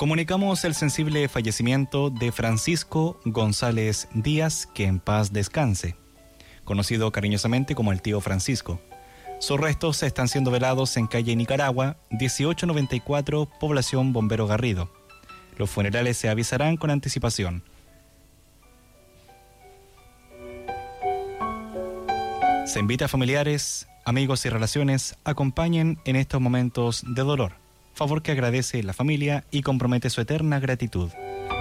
Comunicamos el sensible fallecimiento de Francisco González Díaz, que en paz descanse, conocido cariñosamente como el tío Francisco. Sus restos están siendo velados en calle Nicaragua, 1894, población Bombero Garrido. Los funerales se avisarán con anticipación. Se invita a familiares, amigos y relaciones acompañen en estos momentos de dolor, favor que agradece la familia y compromete su eterna gratitud.